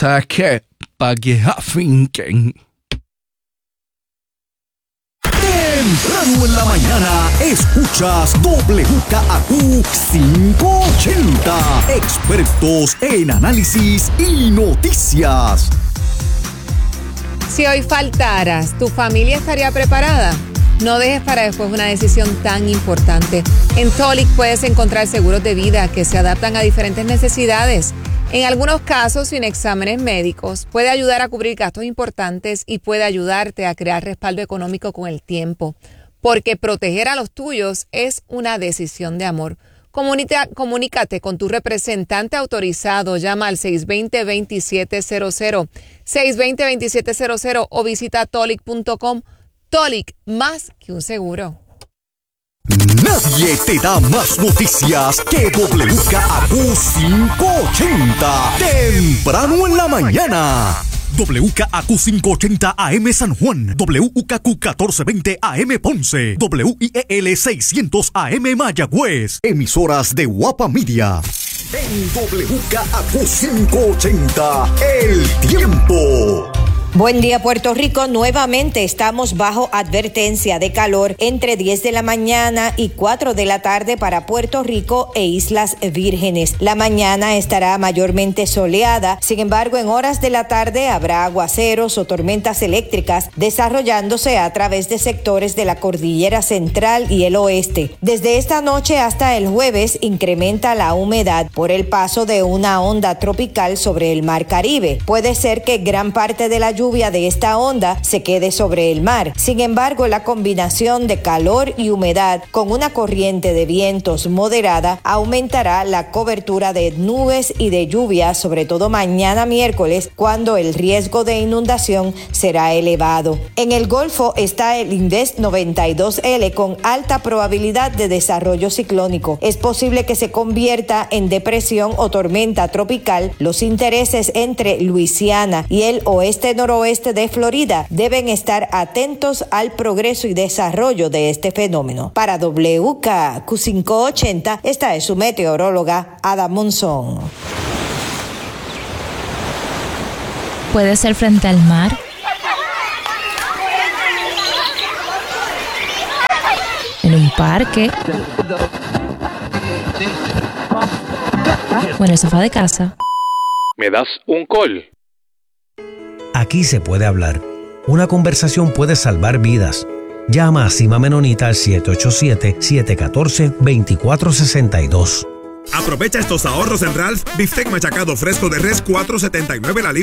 ¿Sabes qué? Pa' que afinquen. Temprano en la mañana, escuchas WKAQ 580. Expertos en análisis y noticias. Si hoy faltaras, ¿tu familia estaría preparada? No dejes para después una decisión tan importante. En Tolic puedes encontrar seguros de vida que se adaptan a diferentes necesidades. En algunos casos, sin exámenes médicos, puede ayudar a cubrir gastos importantes y puede ayudarte a crear respaldo económico con el tiempo. Porque proteger a los tuyos es una decisión de amor. Comunícate con tu representante autorizado. Llama al 620-2700, 620-2700 o visita tolic.com. Tolic, más que un seguro. Nadie te da más noticias que WKAQ 580. Temprano en la mañana. WKAQ 580 AM San Juan, WKQ 1420 AM Ponce, WIEL 600 AM Mayagüez. Emisoras de Guapa Media. En WKAQ 580, El Tiempo. Buen día, Puerto Rico. Nuevamente estamos bajo advertencia de calor entre 10 de la mañana y 4 de la tarde para Puerto Rico e Islas Vírgenes. La mañana estará mayormente soleada, sin embargo, en horas de la tarde habrá aguaceros o tormentas eléctricas desarrollándose a través de sectores de la cordillera central y el oeste. Desde esta noche hasta el jueves incrementa la humedad por el paso de una onda tropical sobre el Mar Caribe. Puede ser que gran parte de la lluvia de esta onda se quede sobre el mar. Sin embargo, la combinación de calor y humedad con una corriente de vientos moderada aumentará la cobertura de nubes y de lluvia, sobre todo mañana miércoles, cuando el riesgo de inundación será elevado. En el Golfo está el Indes 92L con alta probabilidad de desarrollo ciclónico. Es posible que se convierta en depresión o tormenta tropical. Los intereses entre Luisiana y el oeste-noroeste de Florida deben estar atentos al progreso y desarrollo de este fenómeno. Para WKAQ 580, esta es su meteoróloga Ada Monzón. Puede ser frente al mar, en un parque o en el sofá de casa. ¿Me das un call? Aquí se puede hablar. Una conversación puede salvar vidas. Llama a Cima Menonita al 787-714-2462. Aprovecha estos ahorros en Ralph's. Bistec machacado fresco de res $4.79 la libra.